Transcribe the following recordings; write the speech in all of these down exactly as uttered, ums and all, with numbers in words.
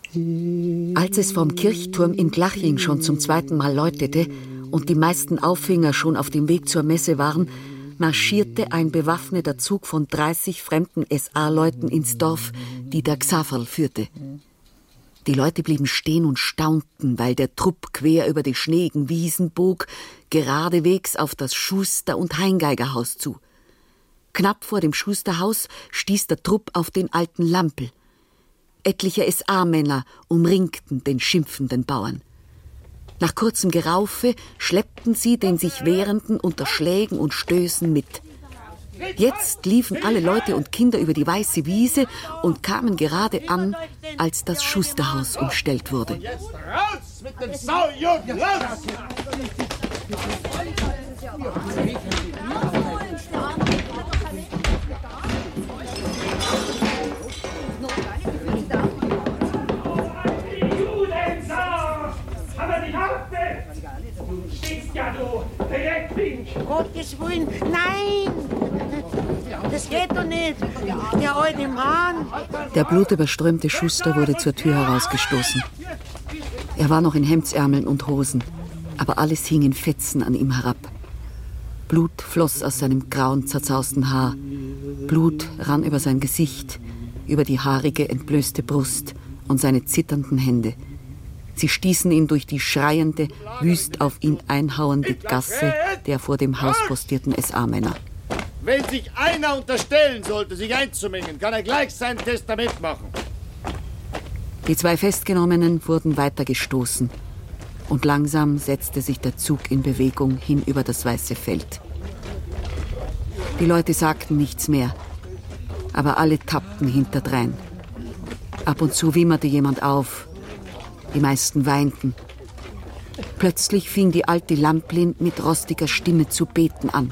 Als es vom Kirchturm in Glaching schon zum zweiten Mal läutete und die meisten Auffinger schon auf dem Weg zur Messe waren, marschierte ein bewaffneter Zug von dreißig fremden S A-Leuten ins Dorf, die der Xaverl führte. Die Leute blieben stehen und staunten, weil der Trupp quer über die schneeigen Wiesen bog, geradewegs auf das Schuster- und Heingeigerhaus zu. Knapp vor dem Schusterhaus stieß der Trupp auf den alten Lampel. Etliche S A-Männer umringten den schimpfenden Bauern. Nach kurzem Geraufe schleppten sie den sich Wehrenden unter Schlägen und Stößen mit. Jetzt liefen alle Leute und Kinder über die weiße Wiese und kamen gerade an, als das Schusterhaus umstellt wurde. Jetzt raus mit dem Saujuden, raus! Gottes Willen, nein! Das geht doch nicht! Der alte Mann! Der blutüberströmte Schuster wurde zur Tür herausgestoßen. Er war noch in Hemdsärmeln und Hosen, aber alles hing in Fetzen an ihm herab. Blut floss aus seinem grauen, zerzausten Haar. Blut rann über sein Gesicht, über die haarige, entblößte Brust und seine zitternden Hände. Sie stießen ihn durch die schreiende, wüst auf ihn einhauende Gasse der vor dem Haus postierten S A-Männer. Wenn sich einer unterstellen sollte, sich einzumengen, kann er gleich sein Testament machen. Die zwei Festgenommenen wurden weitergestoßen. Und langsam setzte sich der Zug in Bewegung hin über das weiße Feld. Die Leute sagten nichts mehr, aber alle tappten hinterdrein. Ab und zu wimmerte jemand auf. Die meisten weinten. Plötzlich fing die alte Lamplin mit rostiger Stimme zu beten an.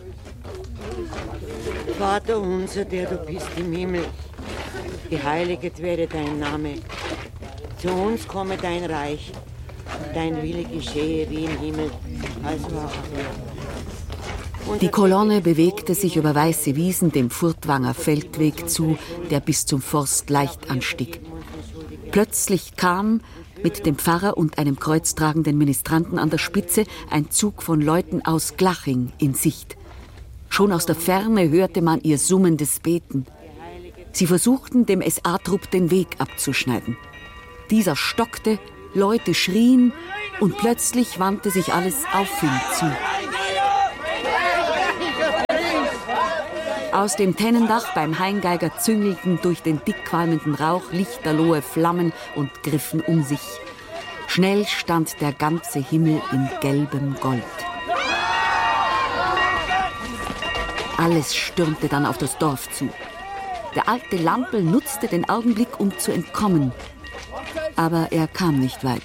Vater unser, der du bist im Himmel, geheiliget werde dein Name. Zu uns komme dein Reich. Dein Wille geschehe wie im Himmel, also auch auf Erden. Die Kolonne bewegte sich über weiße Wiesen dem Furtwanger Feldweg zu, der bis zum Forst leicht anstieg. Plötzlich kam, mit dem Pfarrer und einem kreuztragenden Ministranten an der Spitze, ein Zug von Leuten aus Glaching in Sicht. Schon aus der Ferne hörte man ihr summendes Beten. Sie versuchten, dem S A-Trupp den Weg abzuschneiden. Dieser stockte, Leute schrien und plötzlich wandte sich alles auf ihn zu. Aus dem Tennendach beim Heingeiger züngelten durch den dickqualmenden Rauch lichterlohe Flammen und griffen um sich. Schnell stand der ganze Himmel in gelbem Gold. Alles stürmte dann auf das Dorf zu. Der alte Lampel nutzte den Augenblick, um zu entkommen. Aber er kam nicht weit.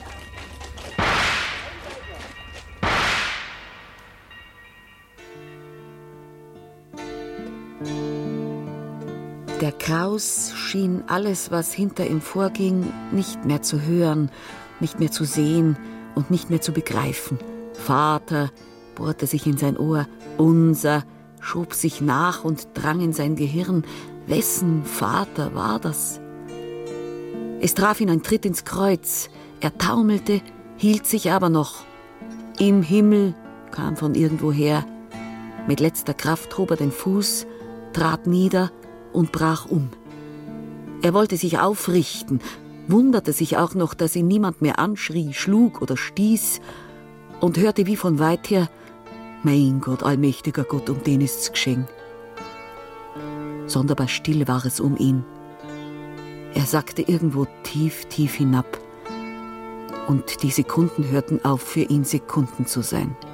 Der Kraus schien alles, was hinter ihm vorging, nicht mehr zu hören, nicht mehr zu sehen und nicht mehr zu begreifen. Vater bohrte sich in sein Ohr, unser schob sich nach und drang in sein Gehirn. Wessen Vater war das? Es traf ihn ein Tritt ins Kreuz. Er taumelte, hielt sich aber noch. Im Himmel kam von irgendwoher. Mit letzter Kraft hob er den Fuß, trat nieder und brach um. Er wollte sich aufrichten, wunderte sich auch noch, dass ihn niemand mehr anschrie, schlug oder stieß und hörte wie von weit her: Mein Gott, allmächtiger Gott, um den ist's geschehen. Sonderbar still war es um ihn. Er sackte irgendwo tief, tief hinab. Und die Sekunden hörten auf, für ihn Sekunden zu sein.